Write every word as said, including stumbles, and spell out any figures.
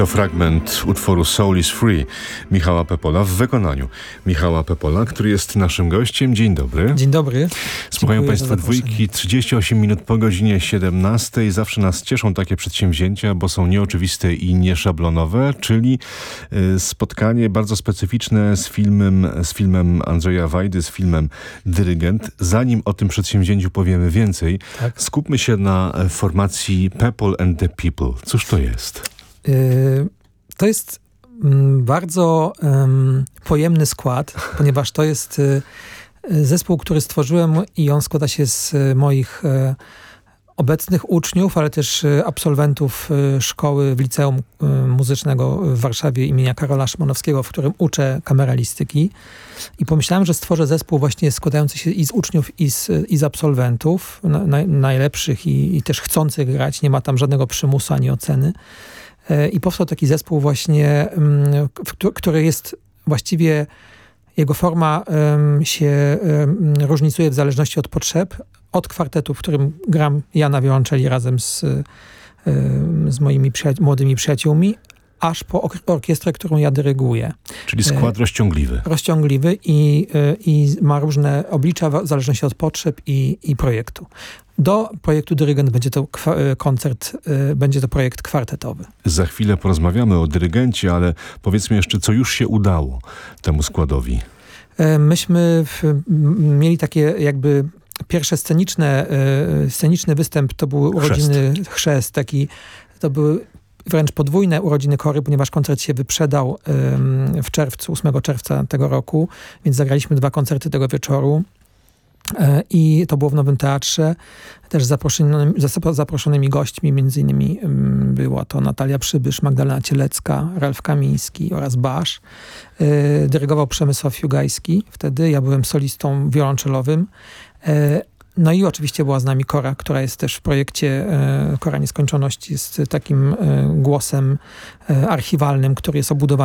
To fragment utworu Soul is Free Michała Pepola w wykonaniu Michała Pepola, który jest naszym gościem. Dzień dobry. Dzień dobry. Słuchają Państwo Dwójki, trzydzieści osiem minut po godzinie siedemnastej. Zawsze nas cieszą takie przedsięwzięcia, bo są nieoczywiste i nieszablonowe, czyli spotkanie bardzo specyficzne z filmem, z filmem Andrzeja Wajdy, z filmem Dyrygent. Zanim o tym przedsięwzięciu powiemy więcej, tak, skupmy się na formacji Pepol and the People. Cóż to jest? To jest bardzo um, pojemny skład, ponieważ to jest y, zespół, który stworzyłem i on składa się z moich y, obecnych uczniów, ale też y, absolwentów y, szkoły w Liceum y, Muzycznego w Warszawie imienia Karola Szymanowskiego, w którym uczę kameralistyki. I pomyślałem, że stworzę zespół właśnie składający się i z uczniów, i z, i z absolwentów, na, najlepszych i, i też chcących grać. Nie ma tam żadnego przymusu ani oceny. I powstał taki zespół właśnie, który jest właściwie, jego forma się różnicuje w zależności od potrzeb. Od kwartetu, w którym gram ja na wiolonczeli razem z, z moimi przyja- młodymi przyjaciółmi, aż po orkiestrę, którą ja dyryguję. Czyli skład rozciągliwy. Rozciągliwy i, i ma różne oblicza w zależności od potrzeb i, i projektu. Do projektu Dyrygent będzie to koncert, będzie to projekt kwartetowy. Za chwilę porozmawiamy o dyrygencie, ale powiedzmy jeszcze, co już się udało temu składowi. Myśmy w, mieli takie jakby pierwsze sceniczne, sceniczny występ, to były urodziny, chrzest, chrzest taki, to były wręcz podwójne urodziny Kory, ponieważ koncert się wyprzedał w czerwcu, ósmego czerwca tego roku, więc zagraliśmy dwa koncerty tego wieczoru. I to było w Nowym Teatrze, też z zaproszonymi, zaproszonymi gośćmi, między innymi była to Natalia Przybysz, Magdalena Cielecka, Ralf Kamiński oraz Basz. Dyrygował Przemysław Jugajski wtedy, ja byłem solistą wiolonczelowym. No i oczywiście była z nami Kora, która jest też w projekcie Kora Nieskończoności, jest takim głosem archiwalnym, który jest obudowany